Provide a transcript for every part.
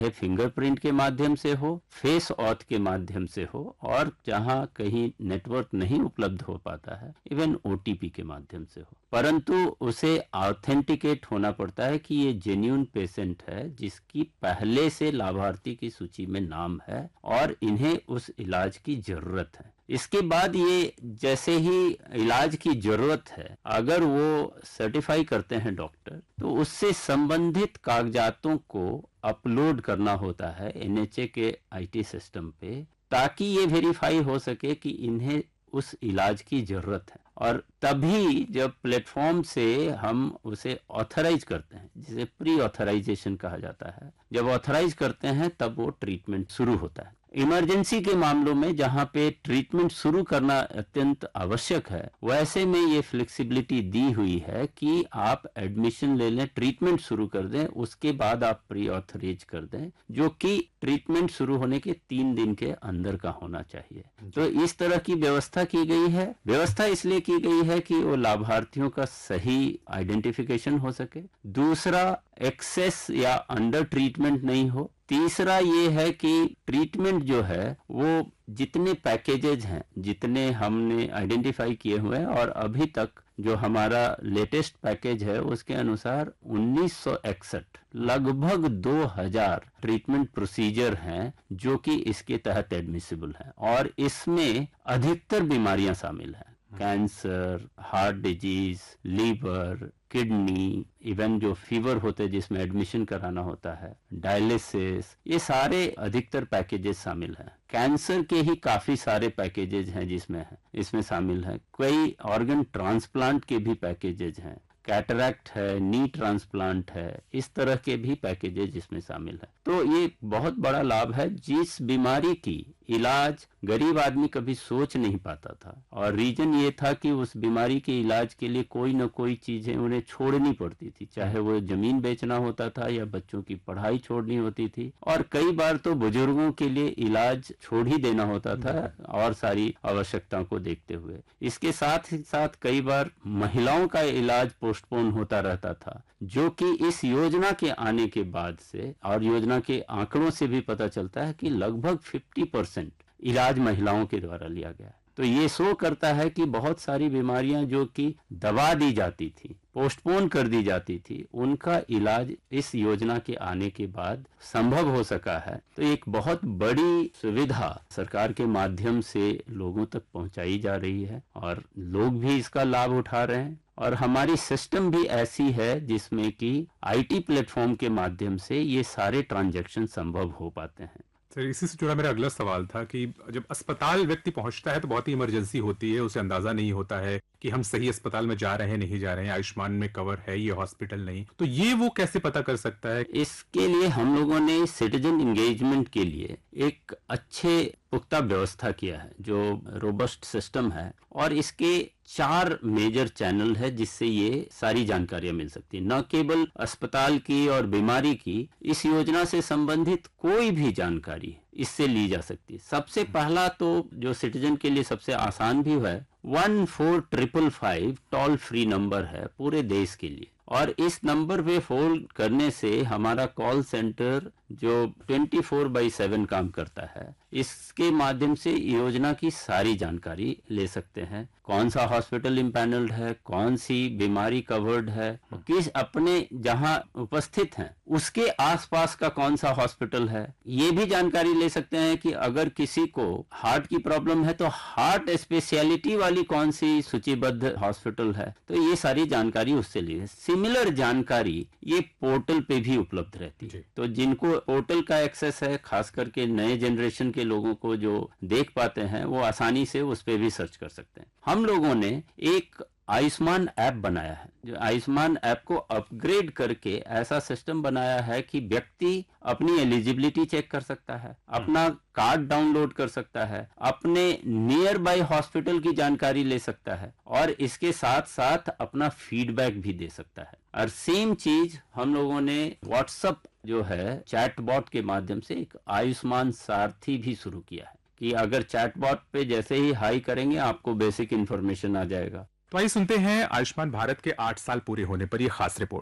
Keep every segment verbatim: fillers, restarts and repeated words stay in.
Fingerprint के माध्यम से हो, फेस ऑथ के माध्यम से हो, और जहां कहीं नेटवर्क नहीं उपलब्ध हो पाता है इवन ओटीपी के माध्यम से हो, परंतु उसे ऑथेंटिकेट होना पड़ता है कि ये जेन्युइन पेशेंट है जिसकी पहले से लाभार्थी की सूची में नाम है और इन्हें उस इलाज की जरूरत है। इसके बाद ये जैसे ही इलाज की जरूरत है, अगर वो सर्टिफाई करते हैं डॉक्टर, तो उससे संबंधित कागजातों को अपलोड करना होता है एनएचए के आईटी सिस्टम पे, ताकि ये वेरीफाई हो सके कि इन्हें उस इलाज की जरूरत है। और तभी जब प्लेटफॉर्म से हम उसे ऑथराइज करते हैं, जिसे प्री ऑथराइजेशन कहा जाता है, जब ऑथराइज करते हैं तब वो ट्रीटमेंट शुरू होता है। इमरजेंसी के मामलों में जहां पे ट्रीटमेंट शुरू करना अत्यंत आवश्यक है, वैसे में ये फ्लेक्सिबिलिटी दी हुई है कि आप एडमिशन ले लें, ट्रीटमेंट शुरू कर दें, उसके बाद आप प्री ऑथराइज कर दें, जो कि ट्रीटमेंट शुरू होने के तीन दिन के अंदर का होना चाहिए। तो इस तरह की व्यवस्था की गई है। व्यवस्था इसलिए की गई है कि वो लाभार्थियों का सही आइडेंटिफिकेशन हो सके, दूसरा एक्सेस या अंडर ट्रीटमेंट नहीं हो, तीसरा ये है कि ट्रीटमेंट जो है वो जितने पैकेजेज हैं, जितने हमने आइडेंटिफाई किए हुए हैं, और अभी तक जो हमारा लेटेस्ट पैकेज है उसके अनुसार उन्नीस सौ इकसठ लगभग दो हज़ार ट्रीटमेंट प्रोसीजर हैं जो कि इसके तहत एडमिसिबल हैं, और इसमें अधिकतर बीमारियां शामिल हैं। Cancer, heart disease, liver, kidney, even जो फीवर होते हैं जिसमें एडमिशन कराना होता है, डायलिसिस, ये सारे अधिकतर पैकेजेस शामिल हैं। कैंसर के ही काफी सारे पैकेजेज हैं जिसमें है इसमें शामिल है। कई ऑर्गन ट्रांसप्लांट के भी पैकेजेज हैं, कैटरैक्ट है, नी ट्रांसप्लांट है, इस तरह के भी पैकेजेज इसमें शामिल है। तो ये बहुत बड़ा लाभ है। जिस बीमारी की इलाज गरीब आदमी कभी सोच नहीं पाता था, और रीजन ये था कि उस बीमारी के इलाज के लिए कोई ना कोई चीजें उन्हें छोड़नी पड़ती थी, चाहे वो जमीन बेचना होता था या बच्चों की पढ़ाई छोड़नी होती थी, और कई बार तो बुजुर्गों के लिए इलाज छोड़ ही देना होता था और सारी आवश्यकताओं को देखते हुए। इसके साथ ही साथ कई बार महिलाओं का इलाज पोस्टपोन होता रहता था, जो कि इस योजना के आने के बाद से, और योजना के आंकड़ों से भी पता चलता है कि लगभग पचास परसेंट इलाज महिलाओं के द्वारा लिया गया है। तो ये शो करता है कि बहुत सारी बीमारियां जो कि दबा दी जाती थी, पोस्टपोन कर दी जाती थी, उनका इलाज इस योजना के आने के बाद संभव हो सका है। तो एक बहुत बड़ी सुविधा सरकार के माध्यम से लोगों तक पहुंचाई जा रही है, और लोग भी इसका लाभ उठा रहे हैं। और हमारी सिस्टम भी ऐसी है जिसमें कि आईटी प्लेटफॉर्म के माध्यम से ये सारे ट्रांजैक्शन संभव हो पाते हैं। सर, इसी से जुड़ा मेरा अगला सवाल था कि जब अस्पताल व्यक्ति पहुंचता है तो बहुत ही इमरजेंसी होती है, उसे अंदाजा नहीं होता है कि हम सही अस्पताल में जा रहे हैं नहीं जा रहे हैं, आयुष्मान में कवर है ये हॉस्पिटल नहीं, तो ये वो कैसे पता कर सकता है? इसके लिए हम लोगों ने सिटीजन एंगेजमेंट के लिए एक अच्छे पुख्ता व्यवस्था किया है, जो रोबस्ट सिस्टम है, और इसके चार मेजर चैनल है जिससे ये सारी जानकारियां मिल सकती है। न केवल अस्पताल की और बीमारी की, इस योजना से संबंधित कोई भी जानकारी इससे ली जा सकती है। सबसे पहला तो जो सिटीजन के लिए सबसे आसान भी है, one four triple five toll free number है पूरे देश के लिए, और इस नंबर पे फोन करने से हमारा कॉल सेंटर जो चौबीस बाई सात काम करता है, इसके माध्यम से योजना की सारी जानकारी ले सकते हैं। कौन सा हॉस्पिटल इम्पैनल्ड है, कौन सी बीमारी कवर्ड है, किस अपने जहां उपस्थित हैं उसके आसपास का कौन सा हॉस्पिटल है, ये भी जानकारी ले सकते हैं कि अगर किसी को हार्ट की प्रॉब्लम है तो हार्ट स्पेशलिटी वाली कौन सी सूचीबद्ध हॉस्पिटल है, तो ये सारी जानकारी उससे ली है। सिमिलर जानकारी ये पोर्टल पे भी उपलब्ध रहती है। तो जिनको पोर्टल का एक्सेस है, खास करके नए जनरेशन के लोगों को जो देख पाते हैं, वो आसानी से उस पे भी सर्च कर सकते हैं। हम लोगों ने एक आयुष्मान ऐप बनाया है, जो आयुष्मान ऐप को अपग्रेड करके ऐसा सिस्टम बनाया है कि व्यक्ति अपनी एलिजिबिलिटी चेक कर सकता है, अपना कार्ड डाउनलोड कर सकता है, अपने नियर बाय हॉस्पिटल की जानकारी ले सकता है, और इसके साथ साथ अपना फीडबैक भी दे सकता है। और सेम चीज हम लोगों ने व्हाट्सएप जो है चैटबॉट के माध्यम से एक आयुष्मान सारथी भी शुरू किया है, कि अगर चैटबॉट पे जैसे ही हाई करेंगे आपको बेसिक इन्फॉर्मेशन आ जाएगा। तो आइए सुनते हैं आयुष्मान भारत के आठ साल पूरे होने पर ये खास रिपोर्ट।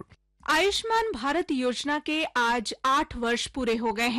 आयुष्मान भारत योजना के आज आठ वर्ष पूरे हो गए हैं।